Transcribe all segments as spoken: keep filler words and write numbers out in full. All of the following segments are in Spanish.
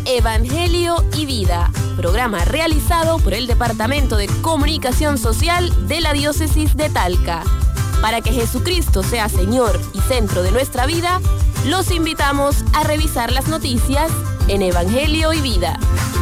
Evangelio y Vida, programa realizado por el Departamento de Comunicación Social de la Diócesis de Talca. Para que Jesucristo sea Señor y centro de nuestra vida, los invitamos a revisar las noticias en Evangelio y Vida.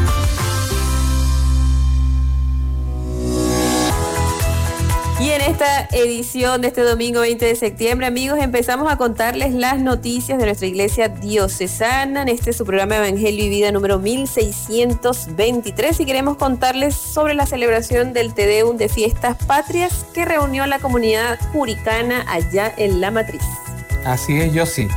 Y en esta edición de este domingo veinte de septiembre, amigos, empezamos a contarles las noticias de nuestra iglesia diocesana en este su programa Evangelio y Vida número mil seiscientos veintitrés, y queremos contarles sobre la celebración del Te Deum de Fiestas Patrias que reunió a la comunidad curicana allá en La Matriz. Así es, yo sí.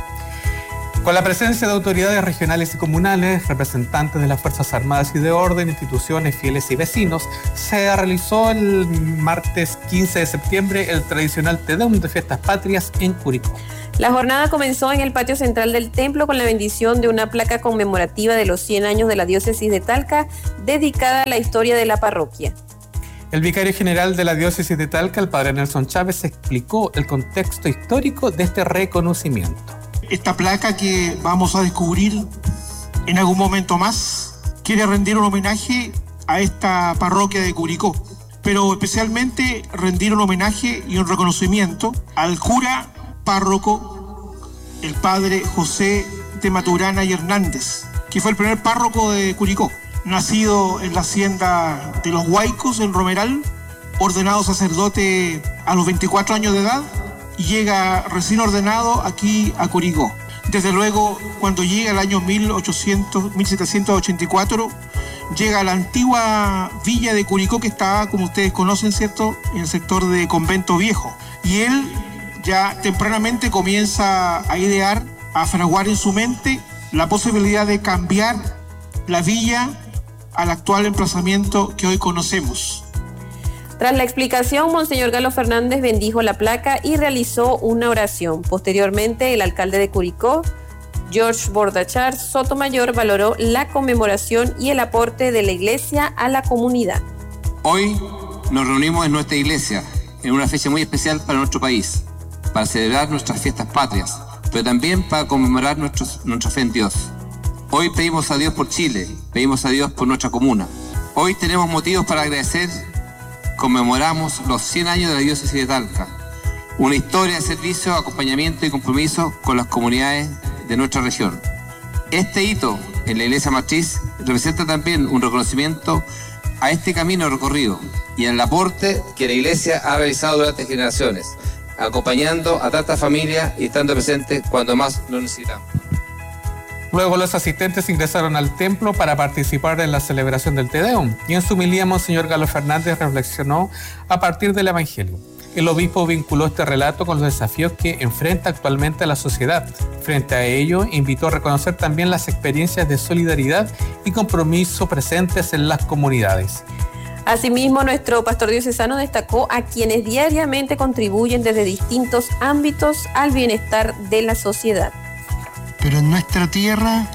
Con la presencia de autoridades regionales y comunales, representantes de las Fuerzas Armadas y de Orden, instituciones, fieles y vecinos, se realizó el martes quince de septiembre el tradicional Te Deum de Fiestas Patrias en Curicó. La jornada comenzó en el patio central del templo con la bendición de una placa conmemorativa de los cien años de la diócesis de Talca, dedicada a la historia de la parroquia. El vicario general de la diócesis de Talca, el padre Nelson Chávez, explicó el contexto histórico de este reconocimiento. Esta placa que vamos a descubrir en algún momento más quiere rendir un homenaje a esta parroquia de Curicó, pero especialmente rendir un homenaje y un reconocimiento al cura párroco, el padre José de Maturana y Hernández, que fue el primer párroco de Curicó, nacido en la hacienda de los Huaicos en Romeral, ordenado sacerdote a los veinticuatro años de edad, y llega recién ordenado aquí a Curicó. Desde luego, cuando llega el año mil setecientos ochenta y cuatro, llega a la antigua villa de Curicó, que está, como ustedes conocen, ¿cierto?, en el sector de Convento Viejo. Y él ya tempranamente comienza a idear, a fraguar en su mente la posibilidad de cambiar la villa al actual emplazamiento que hoy conocemos. Tras la explicación, Monseñor Galo Fernández bendijo la placa y realizó una oración. Posteriormente, el alcalde de Curicó, George Bordachar Sotomayor, valoró la conmemoración y el aporte de la iglesia a la comunidad. Hoy nos reunimos en nuestra iglesia, en una fecha muy especial para nuestro país, para celebrar nuestras fiestas patrias, pero también para conmemorar nuestros, nuestra fe en Dios. Hoy pedimos a Dios por Chile, pedimos a Dios por nuestra comuna. Hoy tenemos motivos para agradecer. Conmemoramos los cien años de la diócesis de Talca, una historia de servicio, acompañamiento y compromiso con las comunidades de nuestra región. Este hito en la iglesia matriz representa también un reconocimiento a este camino recorrido y al aporte que la iglesia ha realizado durante generaciones, acompañando a tantas familias y estando presente cuando más lo necesitamos. Luego los asistentes ingresaron al templo para participar en la celebración del Te Deum, y en su homilía Monseñor Galo Fernández reflexionó a partir del Evangelio. El obispo vinculó este relato con los desafíos que enfrenta actualmente la sociedad. Frente a ello, invitó a reconocer también las experiencias de solidaridad y compromiso presentes en las comunidades. Asimismo, nuestro pastor diocesano destacó a quienes diariamente contribuyen desde distintos ámbitos al bienestar de la sociedad. Pero en nuestra tierra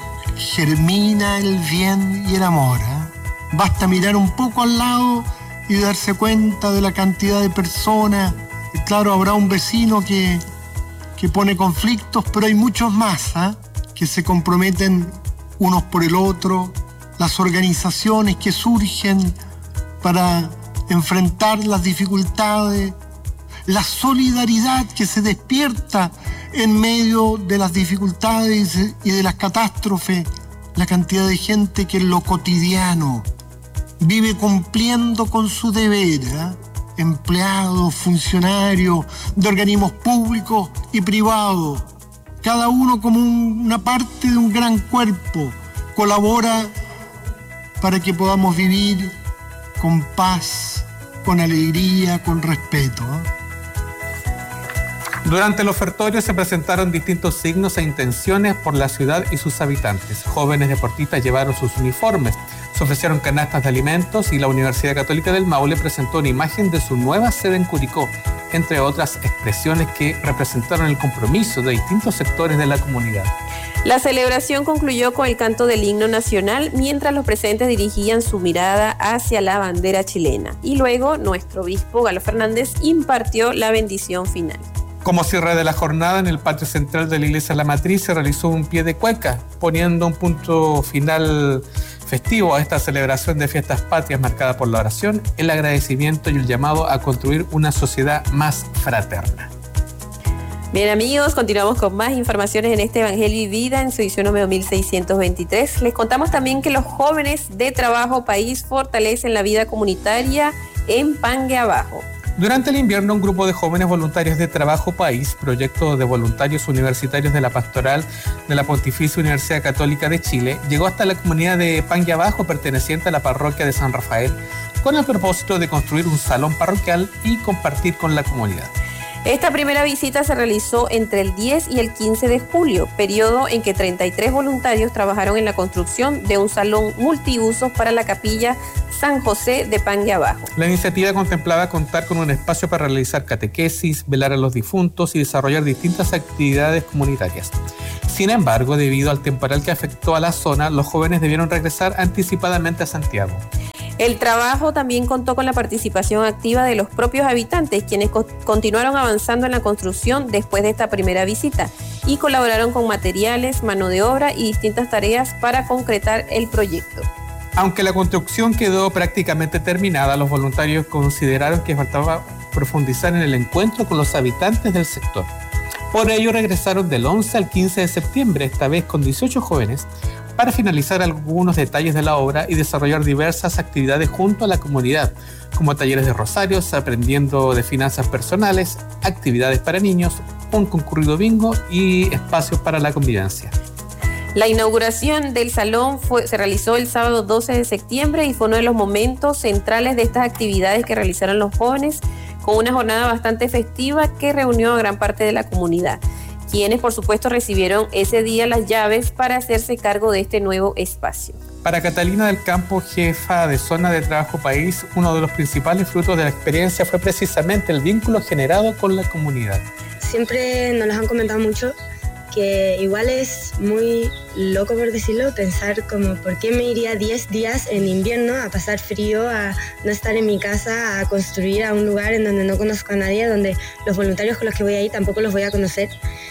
germina el bien y el amor, ¿eh? Basta mirar un poco al lado y darse cuenta de la cantidad de personas. Y claro, habrá un vecino que, que pone conflictos, pero hay muchos más, ¿eh? que se comprometen unos por el otro. Las organizaciones que surgen para enfrentar las dificultades, la solidaridad que se despierta en medio de las dificultades y de las catástrofes, la cantidad de gente que en lo cotidiano vive cumpliendo con su deber, ¿eh? empleados, funcionarios de organismos públicos y privados, cada uno como un, una parte de un gran cuerpo, colabora para que podamos vivir con paz, con alegría, con respeto, ¿eh? Durante el ofertorio se presentaron distintos signos e intenciones por la ciudad y sus habitantes. Jóvenes deportistas llevaron sus uniformes, se ofrecieron canastas de alimentos y la Universidad Católica del Maule presentó una imagen de su nueva sede en Curicó, entre otras expresiones que representaron el compromiso de distintos sectores de la comunidad. La celebración concluyó con el canto del himno nacional, mientras los presentes dirigían su mirada hacia la bandera chilena. Y luego nuestro obispo Galo Fernández impartió la bendición final. Como cierre de la jornada, en el patio central de la Iglesia de la Matriz se realizó un pie de cueca, poniendo un punto final festivo a esta celebración de fiestas patrias marcada por la oración, el agradecimiento y el llamado a construir una sociedad más fraterna. Bien, amigos, continuamos con más informaciones en este Evangelio y Vida en su edición número mil seiscientos veintitrés. Les contamos también que los jóvenes de Trabajo País fortalecen la vida comunitaria en Pangue Abajo. Durante el invierno, un grupo de jóvenes voluntarios de Trabajo País, proyecto de voluntarios universitarios de la Pastoral de la Pontificia Universidad Católica de Chile, llegó hasta la comunidad de Pangue Abajo, perteneciente a la parroquia de San Rafael, con el propósito de construir un salón parroquial y compartir con la comunidad. Esta primera visita se realizó entre el diez y el quince de julio, periodo en que treinta y tres voluntarios trabajaron en la construcción de un salón multiusos para la capilla San José de Pangue Abajo. La iniciativa contemplaba contar con un espacio para realizar catequesis, velar a los difuntos y desarrollar distintas actividades comunitarias. Sin embargo, debido al temporal que afectó a la zona, los jóvenes debieron regresar anticipadamente a Santiago. El trabajo también contó con la participación activa de los propios habitantes, quienes co- continuaron avanzando en la construcción después de esta primera visita y colaboraron con materiales, mano de obra y distintas tareas para concretar el proyecto. Aunque la construcción quedó prácticamente terminada, los voluntarios consideraron que faltaba profundizar en el encuentro con los habitantes del sector. Por ello regresaron del once al quince de septiembre, esta vez con dieciocho jóvenes, para finalizar algunos detalles de la obra y desarrollar diversas actividades junto a la comunidad, como talleres de rosarios, aprendiendo de finanzas personales, actividades para niños, un concurrido bingo y espacios para la convivencia. La inauguración del salón fue, se realizó el sábado doce de septiembre y fue uno de los momentos centrales de estas actividades que realizaron los jóvenes, con una jornada bastante festiva que reunió a gran parte de la comunidad, quienes por supuesto recibieron ese día las llaves para hacerse cargo de este nuevo espacio. Para Catalina del Campo, jefa de zona de Trabajo País, uno de los principales frutos de la experiencia fue precisamente el vínculo generado con la comunidad. Siempre nos los han comentado mucho, que igual es muy loco, por decirlo, pensar como por qué me iría diez días en invierno a pasar frío, a no estar en mi casa, a construir a un lugar en donde no conozco a nadie, donde los voluntarios con los que voy a ir tampoco los voy a conocer.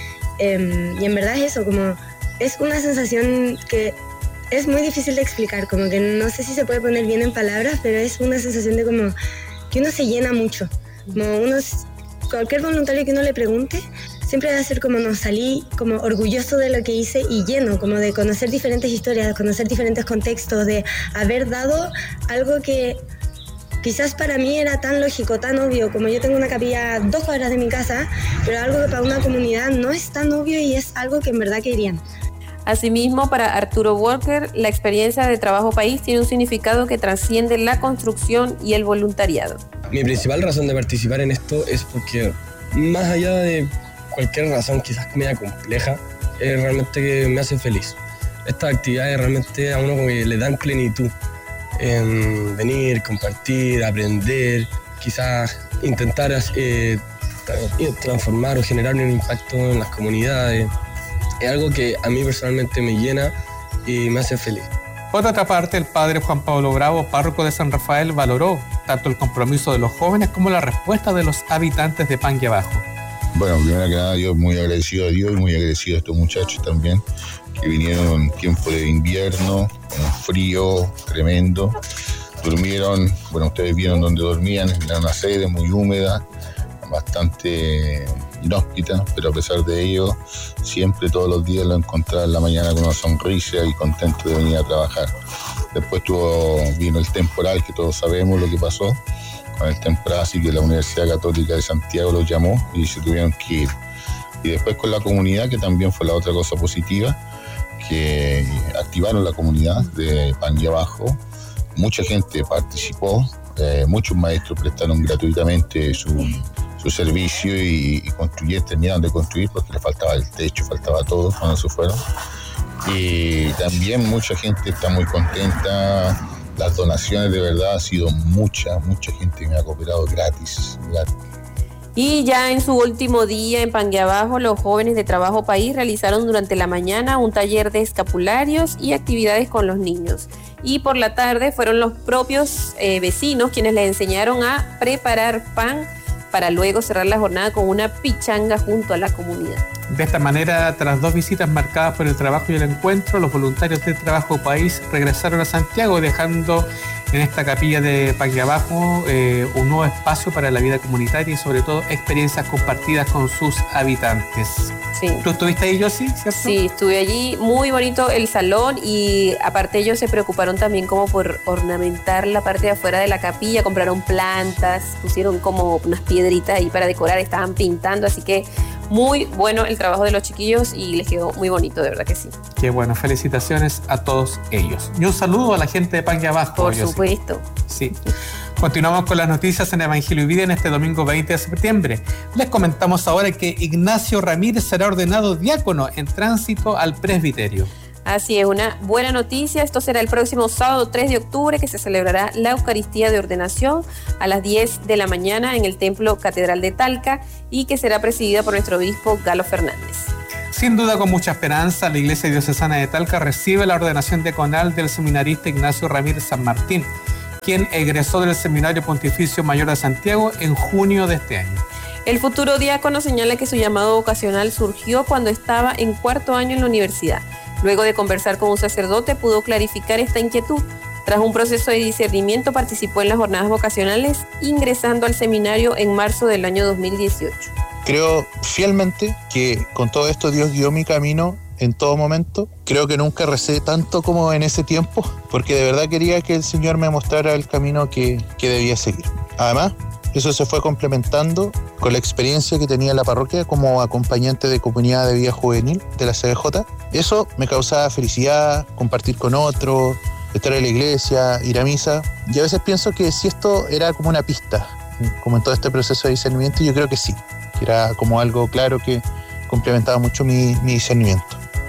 Eh, y en verdad es eso, como es una sensación que es muy difícil de explicar, como que no sé si se puede poner bien en palabras, pero es una sensación de como que uno se llena mucho. Como uno, cualquier voluntario que uno le pregunte, siempre va a ser como no, salí como orgulloso de lo que hice y lleno, como de conocer diferentes historias, de conocer diferentes contextos, de haber dado algo que quizás para mí era tan lógico, tan obvio, como yo tengo una capilla a dos cuadras de mi casa, pero algo que para una comunidad no es tan obvio y es algo que en verdad querían. Asimismo, para Arturo Walker, la experiencia de Trabajo País tiene un significado que trasciende la construcción y el voluntariado. Mi principal razón de participar en esto es porque, más allá de cualquier razón quizás media compleja, eh, realmente me hace feliz. Estas actividades realmente a uno como que le dan plenitud en venir, compartir, aprender, quizás intentar eh, transformar o generar un impacto en las comunidades. Es algo que a mí personalmente me llena y me hace feliz. Por otra parte, el padre Juan Pablo Bravo, párroco de San Rafael, valoró tanto el compromiso de los jóvenes como la respuesta de los habitantes de Pangue Abajo. Bueno, primero que nada, yo muy agradecido a Dios y muy agradecido a estos muchachos también, que vinieron en tiempo de invierno, con un frío tremendo. Durmieron, bueno, ustedes vieron dónde dormían, era una sede muy húmeda, bastante inhóspita, pero a pesar de ello, siempre todos los días lo encontraba en la mañana con una sonrisa y contento de venir a trabajar. Después tuvo, vino el temporal, que todos sabemos lo que pasó con el temporal, así que la Universidad Católica de Santiago los llamó y se tuvieron que ir. Y después con la comunidad, que también fue la otra cosa positiva, que activaron la comunidad de Pangue Abajo. Mucha gente participó, eh, muchos maestros prestaron gratuitamente su, su servicio y, y construyeron, terminaron de construir porque les faltaba el techo, faltaba todo cuando se fueron. Y también mucha gente está muy contenta. Las donaciones de verdad ha sido mucha, mucha gente que me ha cooperado gratis, gratis. Y ya en su último día en Pangue Abajo, los jóvenes de Trabajo País realizaron durante la mañana un taller de escapularios y actividades con los niños. Y por la tarde fueron los propios eh, vecinos quienes les enseñaron a preparar pan para luego cerrar la jornada con una pichanga junto a la comunidad. De esta manera, tras dos visitas marcadas por el trabajo y el encuentro, los voluntarios del Trabajo País regresaron a Santiago, dejando en esta capilla de Panguiabajo eh, un nuevo espacio para la vida comunitaria y sobre todo experiencias compartidas con sus habitantes. Sí. ¿Tú estuviste ahí, Yossi, cierto? Sí, estuve allí, muy bonito el salón y aparte ellos se preocuparon también como por ornamentar la parte de afuera de la capilla, compraron plantas, pusieron como unas piedritas ahí para decorar, estaban pintando, así que muy bueno el trabajo de los chiquillos y les quedó muy bonito, de verdad que sí. Qué bueno, felicitaciones a todos ellos. Y un saludo a la gente de Panguiabajo. Por supuesto. Sí. Continuamos con las noticias en Evangelio y Vida en este domingo veinte de septiembre. Les comentamos ahora que Ignacio Ramírez será ordenado diácono en tránsito al presbiterio. Así es, una buena noticia. Esto será el próximo sábado tres de octubre que se celebrará la Eucaristía de Ordenación a las diez de la mañana en el Templo Catedral de Talca y que será presidida por nuestro obispo Galo Fernández. Sin duda, con mucha esperanza, la Iglesia Diocesana de Talca recibe la ordenación diaconal del seminarista Ignacio Ramírez San Martín, quien egresó del Seminario Pontificio Mayor de Santiago en junio de este año. El futuro diácono señala que su llamado vocacional surgió cuando estaba en cuarto año en la universidad. Luego de conversar con un sacerdote, pudo clarificar esta inquietud. Tras un proceso de discernimiento, participó en las jornadas vocacionales, ingresando al seminario en marzo del año dos mil dieciocho. Creo fielmente que con todo esto Dios guió mi camino en todo momento. Creo que nunca recé tanto como en ese tiempo, porque de verdad quería que el Señor me mostrara el camino que, que debía seguir. Además, eso se fue complementando con la experiencia que tenía en la parroquia como acompañante de comunidad de vida juvenil de la C B J. Eso me causaba felicidad, compartir con otros, estar en la iglesia, ir a misa. Y a veces pienso que si esto era como una pista, como en todo este proceso de discernimiento, yo creo que sí, que era como algo claro que complementaba mucho mi, mi discernimiento.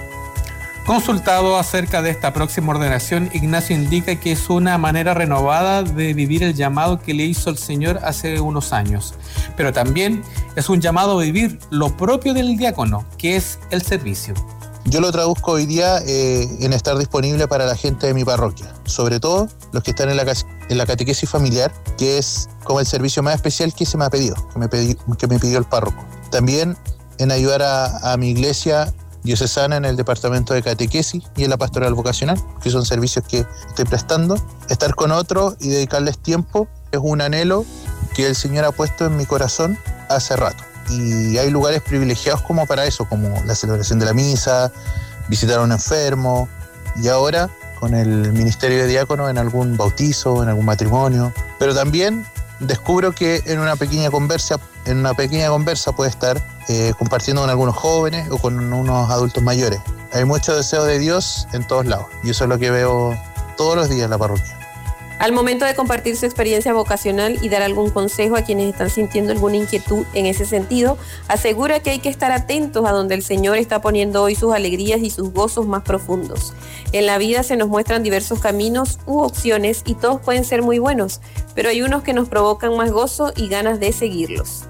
Consultado acerca de esta próxima ordenación, Ignacio indica que es una manera renovada de vivir el llamado que le hizo el Señor hace unos años, pero también es un llamado a vivir lo propio del diácono, que es el servicio. Yo lo traduzco hoy día eh, en estar disponible para la gente de mi parroquia, sobre todo los que están en la, en la catequesis familiar, que es como el servicio más especial que se me ha pedido, que me, pedí, que me pidió el párroco. También en ayudar a, a mi iglesia diocesana en el departamento de catequesis y en la pastoral vocacional, que son servicios que estoy prestando. Estar con otros y dedicarles tiempo es un anhelo que el Señor ha puesto en mi corazón hace rato. Y hay lugares privilegiados como para eso, como la celebración de la misa, visitar a un enfermo, y ahora con el ministerio de diácono en algún bautizo, en algún matrimonio. Pero también descubro que en una pequeña conversa, en una pequeña conversa puede estar eh, compartiendo con algunos jóvenes o con unos adultos mayores. Hay mucho deseo de Dios en todos lados, y eso es lo que veo todos los días en la parroquia. Al momento de compartir su experiencia vocacional y dar algún consejo a quienes están sintiendo alguna inquietud en ese sentido, asegura que hay que estar atentos a donde el Señor está poniendo hoy sus alegrías y sus gozos más profundos. En la vida se nos muestran diversos caminos u opciones y todos pueden ser muy buenos, pero hay unos que nos provocan más gozo y ganas de seguirlos.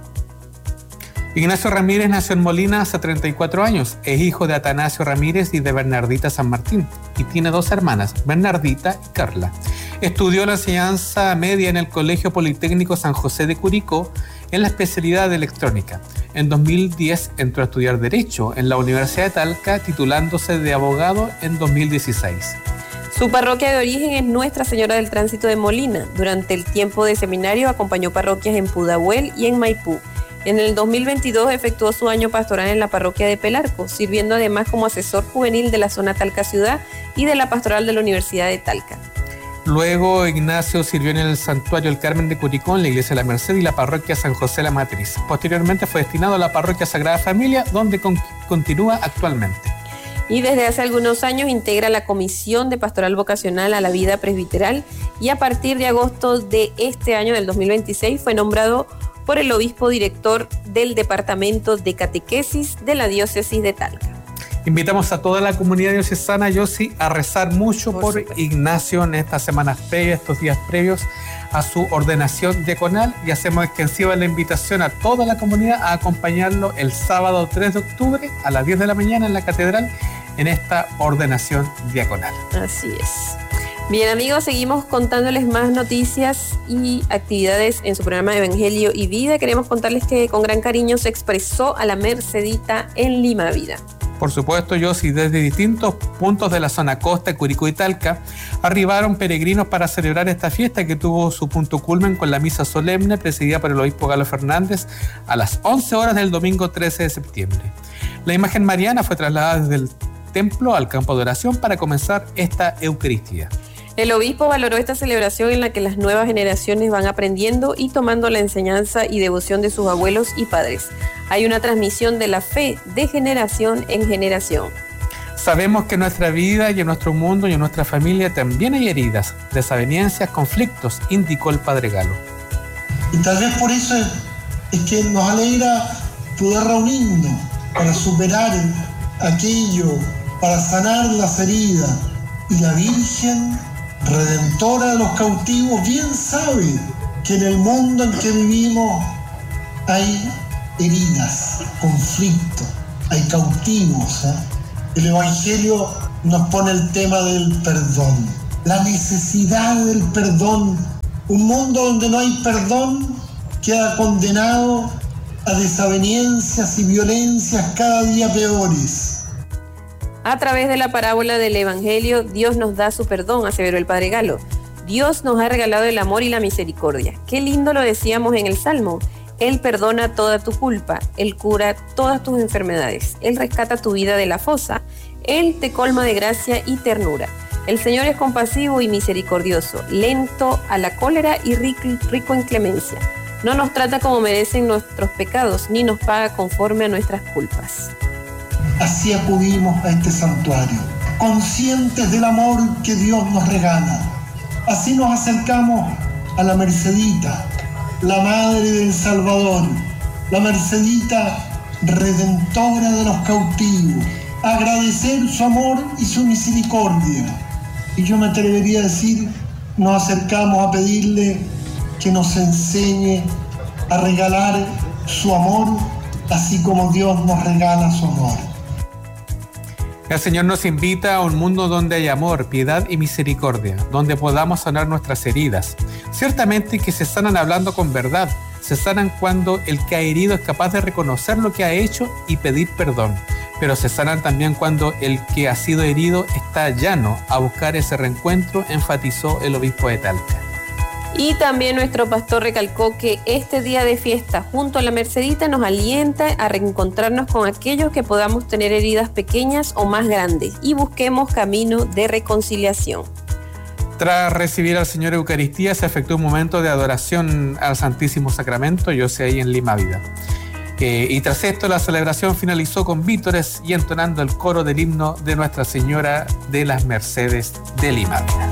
Ignacio Ramírez nació en Molina hace treinta y cuatro años. Es hijo de Atanasio Ramírez y de Bernardita San Martín y tiene dos hermanas, Bernardita y Carla. Estudió la enseñanza media en el Colegio Politécnico San José de Curicó en la especialidad de electrónica. En dos mil diez entró a estudiar Derecho en la Universidad de Talca, titulándose de abogado en dos mil dieciséis. Su parroquia de origen es Nuestra Señora del Tránsito de Molina. Durante el tiempo de seminario acompañó parroquias en Pudahuel y en Maipú. En el dos mil veintidós efectuó su año pastoral en la parroquia de Pelarco, sirviendo además como asesor juvenil de la zona Talca Ciudad y de la pastoral de la Universidad de Talca. Luego Ignacio sirvió en el Santuario El Carmen de Curicó, en la Iglesia de la Merced y la parroquia San José la Matriz. Posteriormente fue destinado a la parroquia Sagrada Familia, donde con- continúa actualmente. Y desde hace algunos años integra la Comisión de Pastoral Vocacional a la Vida Presbiteral y a partir de agosto de este año, del dos mil veintiséis, fue nombrado por el obispo director del Departamento de Catequesis de la Diócesis de Talca. Invitamos a toda la comunidad diocesana, Yossi, a rezar mucho por, por Ignacio en estas semanas previas, estos días previos a su ordenación diaconal, y hacemos extensiva la invitación a toda la comunidad a acompañarlo el sábado tres de octubre a las diez de la mañana en la catedral en esta ordenación diaconal. Así es. Bien, amigos, seguimos contándoles más noticias y actividades en su programa Evangelio y Vida. Queremos contarles que con gran cariño se expresó a la Mercedita en Lima Vida. Por supuesto, Yossi, desde distintos puntos de la zona costa, Curicó y Talca, arribaron peregrinos para celebrar esta fiesta que tuvo su punto culmen con la misa solemne presidida por el obispo Galo Fernández a las once horas del domingo trece de septiembre. La imagen mariana fue trasladada desde el templo al campo de oración para comenzar esta Eucaristía. El obispo valoró esta celebración en la que las nuevas generaciones van aprendiendo y tomando la enseñanza y devoción de sus abuelos y padres. Hay una transmisión de la fe de generación en generación. Sabemos que en nuestra vida y en nuestro mundo y en nuestra familia también hay heridas, desavenencias, conflictos, indicó el padre Galo. Y tal vez por eso es, es que nos alegra poder reunirnos para superar aquello, para sanar las heridas. Y la Virgen, redentora de los cautivos, bien sabe que en el mundo en que vivimos hay heridas, conflictos, hay cautivos. ¿eh? El Evangelio nos pone el tema del perdón, la necesidad del perdón. Un mundo donde no hay perdón queda condenado a desavenencias y violencias cada día peores. A través de la parábola del Evangelio, Dios nos da su perdón, aseveró el padre Galo. Dios nos ha regalado el amor y la misericordia. Qué lindo lo decíamos en el Salmo. Él perdona toda tu culpa, Él cura todas tus enfermedades, Él rescata tu vida de la fosa, Él te colma de gracia y ternura. El Señor es compasivo y misericordioso, lento a la cólera y rico en clemencia. No nos trata como merecen nuestros pecados, ni nos paga conforme a nuestras culpas. Así acudimos a este santuario, conscientes del amor que Dios nos regala. Así nos acercamos a la Mercedita, la Madre del Salvador, la Mercedita redentora de los cautivos, a agradecer su amor y su misericordia. Y yo me atrevería a decir, nos acercamos a pedirle que nos enseñe a regalar su amor, así como Dios nos regala su amor. El Señor nos invita a un mundo donde hay amor, piedad y misericordia, donde podamos sanar nuestras heridas. Ciertamente que se sanan hablando con verdad, se sanan cuando el que ha herido es capaz de reconocer lo que ha hecho y pedir perdón, pero se sanan también cuando el que ha sido herido está llano a buscar ese reencuentro, enfatizó el obispo de Talca. Y también nuestro pastor recalcó que este día de fiesta junto a la Mercedita nos alienta a reencontrarnos con aquellos que podamos tener heridas pequeñas o más grandes y busquemos camino de reconciliación. Tras recibir al Señor Eucaristía se efectuó un momento de adoración al Santísimo Sacramento, yo sé ahí en Lima Vida. Eh, y tras esto la celebración finalizó con vítores y entonando el coro del himno de Nuestra Señora de las Mercedes de Lima Vida.